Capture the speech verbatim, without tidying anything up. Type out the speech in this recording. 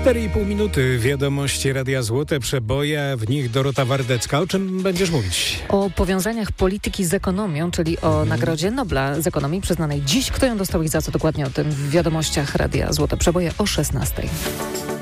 cztery i pół minuty. Wiadomości Radia Złote Przeboje, w nich Dorota Wardecka. O czym będziesz mówić? O powiązaniach polityki z ekonomią, czyli o hmm. Nagrodzie Nobla z ekonomii przyznanej dziś. Kto ją dostał i za co, dokładnie o tym w Wiadomościach Radia Złote Przeboje o szesnastej.